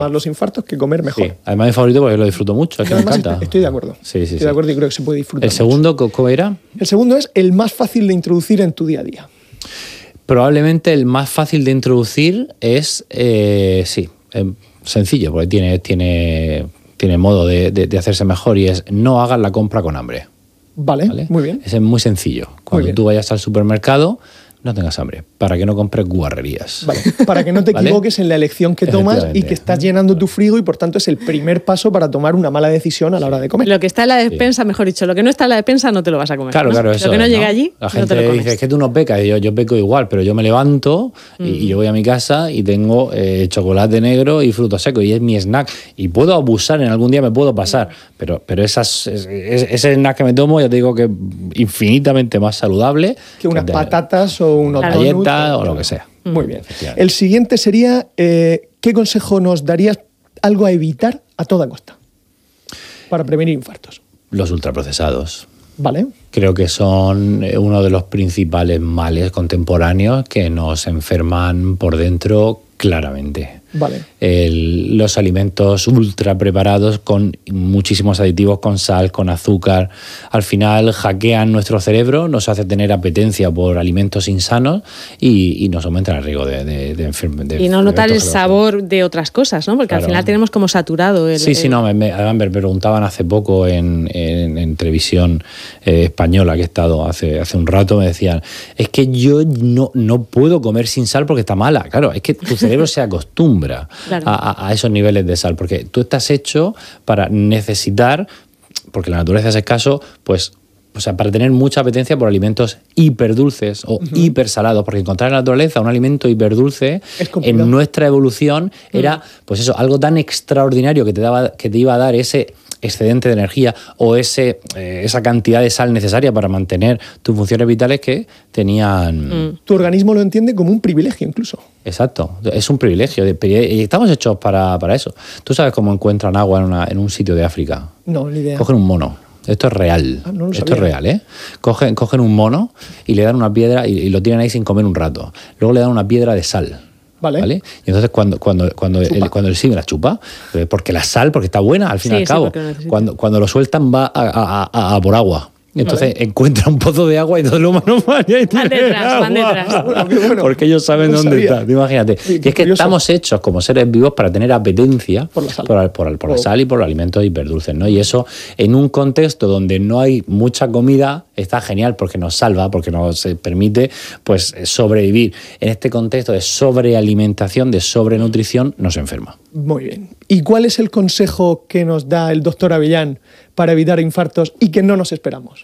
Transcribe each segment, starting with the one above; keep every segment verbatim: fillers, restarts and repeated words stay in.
más los infartos que comer mejor. Sí, además mi favorito porque lo disfruto mucho, es que me encanta. Estoy, estoy de acuerdo. Sí, sí, estoy sí. de acuerdo y creo que se puede disfrutar. ¿El segundo cómo era? El segundo es el más fácil de introducir en tu día a día. Probablemente el más fácil de introducir es, eh, sí, eh, sencillo, porque tiene, tiene, tiene modo de, de, de hacerse mejor y es no hagas la compra con hambre. Vale, ¿Vale? muy bien. Es muy sencillo. Cuando bien. tú vayas al supermercado, no tengas hambre, para que no compres guarrerías. Vale, para que no te ¿Vale? equivoques en la elección que tomas y que estás llenando tu frigo y por tanto es el primer paso para tomar una mala decisión a la hora de comer. Lo que está en la despensa, sí. mejor dicho, lo que no está en la despensa no te lo vas a comer. Claro, ¿no? claro, eso. Lo que no es, llega ¿no? allí, la no gente te lo comes. dice, es que tú no pecas, y yo, yo peco igual, pero yo me levanto y, mm. y yo voy a mi casa y tengo eh, chocolate negro y frutos secos y es mi snack. Y puedo abusar, en algún día me puedo pasar, mm. pero, pero esas, es, es, ese snack que me tomo, ya te digo que es infinitamente más saludable. Que unas que patatas o unos claro. galletas o lo que sea. Muy bien. El siguiente sería, eh, ¿qué consejo nos darías algo a evitar a toda costa para prevenir infartos? Los ultraprocesados. Vale. Creo que son uno de los principales males contemporáneos que nos enferman por dentro claramente. Vale. El, los alimentos ultra preparados con muchísimos aditivos, con sal, con azúcar, al final hackean nuestro cerebro, nos hace tener apetencia por alimentos insanos y, y nos aumenta el riesgo de, de, de enfermedades. Y no notar el sabor de otras cosas, ¿no? Porque claro. al final tenemos como saturado el... Sí, sí, el... no, me, me, me preguntaban hace poco en, en, en televisión eh, española que he estado hace, hace un rato, me decían, es que yo no, no puedo comer sin sal porque está mala. Claro, es que tu cerebro se acostumbra Claro. A, a esos niveles de sal, porque tú estás hecho para necesitar, porque la naturaleza es escaso, pues, o sea, para tener mucha apetencia por alimentos hiperdulces o uh-huh. hipersalados, porque encontrar en la naturaleza un alimento hiperdulce en nuestra evolución uh-huh. era, pues eso, algo tan extraordinario que te daba, que te iba a dar ese excedente de energía o ese, eh, esa cantidad de sal necesaria para mantener tus funciones vitales que tenían... Mm. Tu organismo lo entiende como un privilegio incluso. Exacto, es un privilegio y estamos hechos para, para eso. ¿Tú sabes cómo encuentran agua en, una, en un sitio de África? No, ni idea. Cogen un mono. Esto es real. Ah, no lo Esto sabía. es real, ¿eh? Cogen, cogen un mono y le dan una piedra y, y lo tienen ahí sin comer un rato. Luego le dan una piedra de sal. Vale. ¿Vale? Y entonces cuando, cuando, cuando, el, cuando el simio la chupa, porque la sal, porque está buena al fin y sí, al cabo, sí, cuando, cuando lo sueltan va a, a, a, a por agua. Entonces vale. encuentra un pozo de agua y todos los humanos van y ahí van detrás, van detrás. Bueno, bueno. Porque ellos saben no dónde sabía. está. Imagínate. Sí, y es que curioso. Estamos hechos como seres vivos para tener apetencia por la sal, por, por, por oh. la sal y por los alimentos hiperdulces, ¿no? Y eso en un contexto donde no hay mucha comida está genial porque nos salva, porque nos permite pues sobrevivir. En este contexto de sobrealimentación, de sobrenutrición, nos enferma. Muy bien. ¿Y cuál es el consejo que nos da el doctor Avellán para evitar infartos y que no nos esperamos?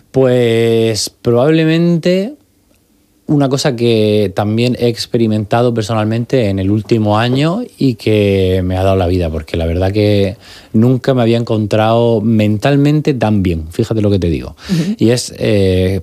Pues probablemente una cosa que también he experimentado personalmente en el último año y que me ha dado la vida, porque la verdad que nunca me había encontrado mentalmente tan bien, fíjate lo que te digo. Uh-huh. Y es eh,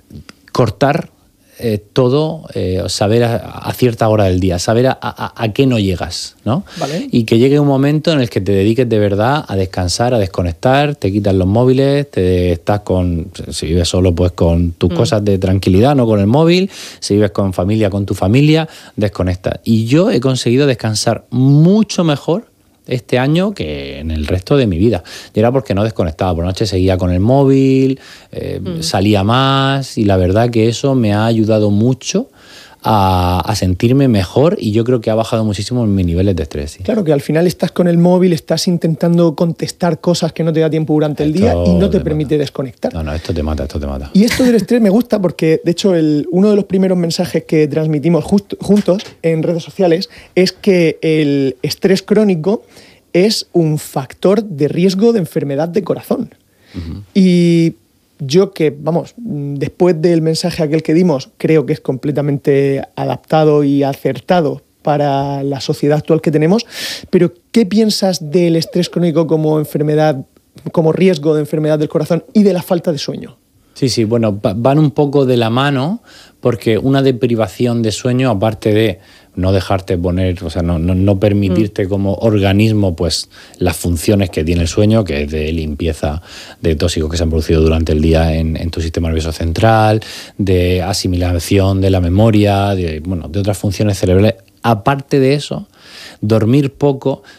cortar Eh, todo, eh, saber a, a cierta hora del día, saber a, a, a qué no llegas, ¿no? Vale. Y que llegue un momento en el que te dediques de verdad a descansar, a desconectar, te quitas los móviles, te estás con, si vives solo, pues con tus mm. cosas de tranquilidad, no con el móvil, si vives con familia, con tu familia, desconectas. Y yo he conseguido descansar mucho mejor este año que en el resto de mi vida. Y era porque no desconectaba. Por la noche seguía con el móvil, eh, mm. salía más y la verdad que eso me ha ayudado mucho a, a sentirme mejor y yo creo que ha bajado muchísimo mis niveles de estrés. ¿Sí? Claro, que al final estás con el móvil, estás intentando contestar cosas que no te da tiempo durante el esto día y no te, te permite mata. desconectar. No, no, esto te mata, esto te mata. Y esto del estrés me gusta porque, de hecho, el, uno de los primeros mensajes que transmitimos just, juntos en redes sociales es que el estrés crónico es un factor de riesgo de enfermedad de corazón. Uh-huh. Y yo que, vamos, después del mensaje aquel que dimos, creo que es completamente adaptado y acertado para la sociedad actual que tenemos, pero ¿qué piensas del estrés crónico como enfermedad, como riesgo de enfermedad del corazón y de la falta de sueño? Sí, sí, bueno, van un poco de la mano porque una deprivación de sueño, aparte de no dejarte poner, o sea, no, no, no permitirte mm. como organismo pues las funciones que tiene el sueño, que es de limpieza de tóxicos que se han producido durante el día en, en tu sistema nervioso central, de asimilación de la memoria, de, bueno, de otras funciones cerebrales. Aparte de eso, dormir poco